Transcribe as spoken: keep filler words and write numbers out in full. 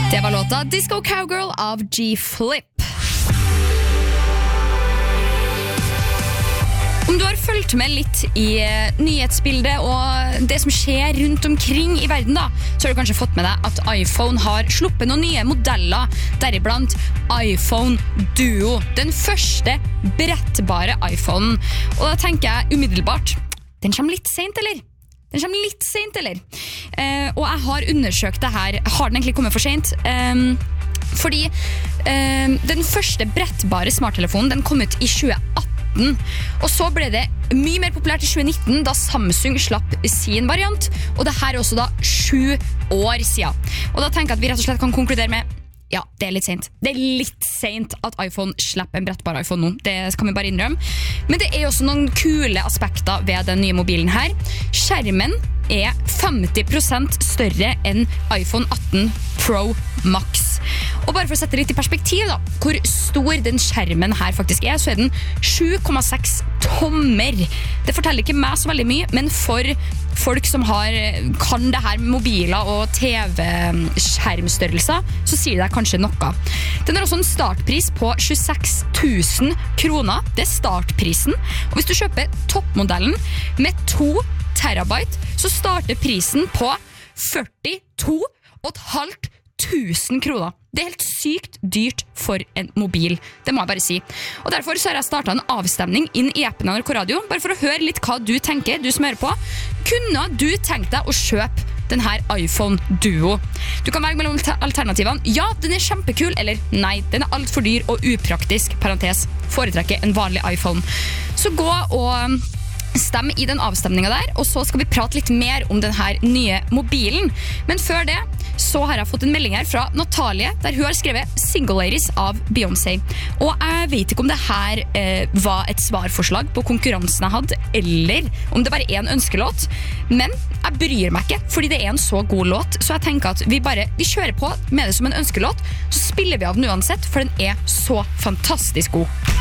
Det var låta Disco Cowgirl av G-Flip. Om du har fulgt med litt i nyhetsbildet og det som skjer rundt omkring i verden da, så har du kanskje fått med deg at iPhone har sluppet noen nye modeller, deriblant iPhone Duo, den første brettbare iPhonen. Og da tenker jeg umiddelbart, den kommer litt sent, eller? Den kommer litt sent, eller? Eh, og jeg har undersøkt det her. Har den egentlig kommet for sent? Um, fordi um, den første brettbare smarttelefonen, den kom ut i tjue atten. Og så ble det mye mer populært i tjue nitten, da Samsung slapp sin variant. Og det her er også da sju år siden. Og da tenker jeg at vi rett og slett kan konkludere med ja, det er litt sent. Det er litt sent at iPhone slipper en brettbar iPhone nå. Det kan vi bare innrømme. Men det er også noen kule aspekter ved den nye mobilen her. Skjermen er femti prosent større enn iPhone atten Pro Max. Og bare for å sette litt i perspektiv da, hvor stor den skjermen her faktisk er, så er den sju komma seks tommer. Det forteller ikke meg så veldig mye, men for folk som har, kan det her med mobiler og T V-skjermstørrelser, så sier det kanskje noe. Den har også en startpris på tjueseks tusen kroner. Det er startprisen. Og hvis du kjøper toppmodellen med to terabyte, så starter prisen på førtito og et halvt tusen kroner. Det er helt sykt dyrt for en mobil. Det må jeg bare si. Og derfor så har jeg startet en avstemning inn i appen av N R K Radio, bare for å høre litt hva du tenker, du som hører på. Kunne du tenkt deg å kjøpe den her iPhone Duo? Du kan velge mellom alternativene. Ja, den er kjempekul, eller nei, den er alt for dyr og upraktisk, parentes, foretrekker en vanlig iPhone. Så gå og stem i den avstemningen der, og så skal vi prate litt mer om den her nye mobilen. Men før det så har jeg fått en melding her fra Natalie, der hun har skrevet Single Ladies av Beyoncé. Og jeg vet ikke om det her eh, var et svarforslag på konkurransen jeg hadde, eller om det bare er en ønskelåt. Men jeg bryr meg ikke, fordi det er en så god låt, så jeg tenker at vi bare vi kjører på med det som en ønskelåt, så spiller vi av den uansett, for den er så fantastisk god.